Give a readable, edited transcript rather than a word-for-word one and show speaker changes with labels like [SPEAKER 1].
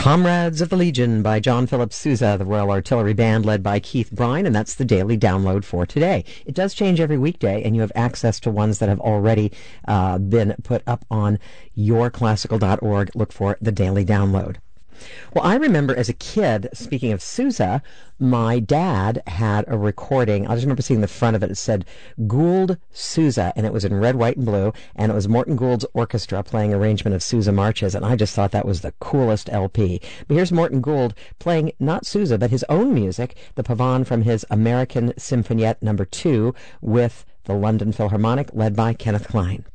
[SPEAKER 1] Comrades of the Legion by John Philip Sousa, the Royal Artillery Band led by Keith Bryan, and that's the daily download for today. It does change every weekday, and you have access to ones that have already been put up on yourclassical.org. Look for the daily download. Well, I remember as a kid, speaking of Sousa, my dad had a recording. I just remember seeing the front of it. It said Gould Sousa, and it was in red, white, and blue, and it was Morton Gould's orchestra playing arrangement of Sousa marches, and I just thought that was the coolest LP. But here's Morton Gould playing not Sousa, but his own music, the Pavane from his American Symphoniette No. 2 with the London Philharmonic, led by Kenneth Klein.